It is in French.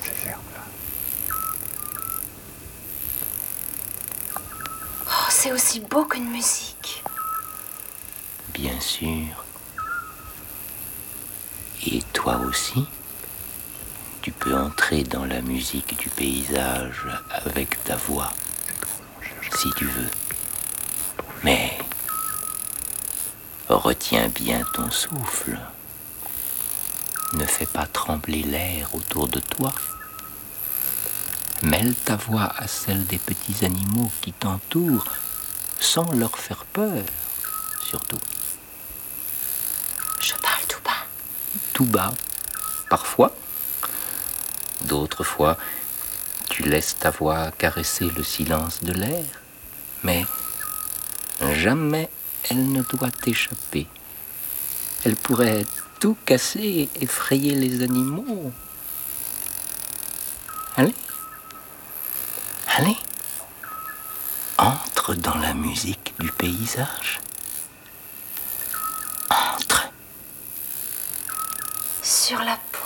Oh, c'est aussi beau qu'une musique. Bien sûr. Et toi aussi, tu peux entrer dans la musique du paysage avec ta voix, si tu veux. Mais retiens bien ton souffle. Ne fais pas trembler l'air autour de toi. Mêle ta voix à celle des petits animaux qui t'entourent sans leur faire peur, surtout. Je parle tout bas. Tout bas, parfois. D'autres fois, tu laisses ta voix caresser le silence de l'air. Mais jamais elle ne doit t'échapper. Elle pourrait tout casser et effrayer les animaux. Allez, allez, entre dans la musique du paysage. Entre. Sur la peau.